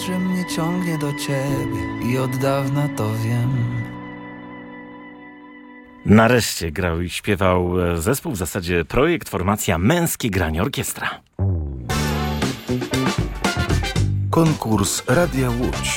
że mnie ciągnie do ciebie i od dawna to wiem. Nareszcie grał i śpiewał zespół, w zasadzie projekt, formacja Męskie Granie Orkiestra. Konkurs Radia Łódź.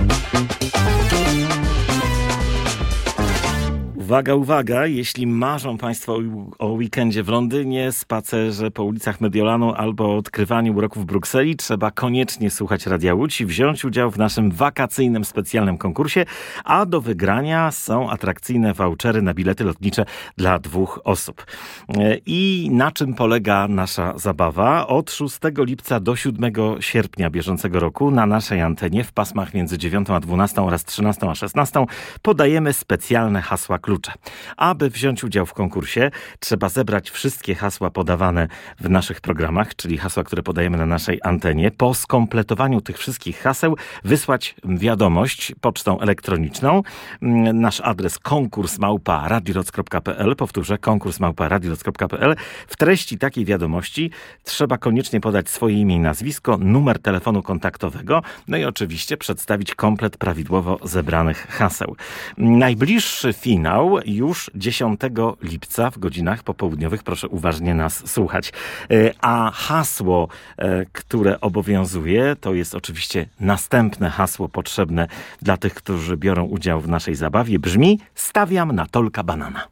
Uwaga, uwaga, jeśli marzą Państwo o weekendzie w Londynie, spacerze po ulicach Mediolanu albo odkrywaniu uroków Brukseli, trzeba koniecznie słuchać Radia Łódź i wziąć udział w naszym wakacyjnym specjalnym konkursie, a do wygrania są atrakcyjne vouchery na bilety lotnicze dla 2 osób. I na czym polega nasza zabawa? Od 6 lipca do 7 sierpnia bieżącego roku na naszej antenie w pasmach między 9 a 12 oraz 13 a 16 podajemy specjalne hasła klucze. Aby wziąć udział w konkursie, trzeba zebrać wszystkie hasła podawane w naszych programach, czyli hasła, które podajemy na naszej antenie. Po skompletowaniu tych wszystkich haseł wysłać wiadomość pocztą elektroniczną. Nasz adres konkurs@radioroc.pl. Powtórzę, konkurs@radioroc.pl. W treści takiej wiadomości trzeba koniecznie podać swoje imię i nazwisko, numer telefonu kontaktowego, no i oczywiście przedstawić komplet prawidłowo zebranych haseł. Najbliższy finał już 10 lipca w godzinach popołudniowych. Proszę uważnie nas słuchać. A hasło, które obowiązuje, to jest oczywiście następne hasło potrzebne dla tych, którzy biorą udział w naszej zabawie. Brzmi: stawiam na Tolka banana.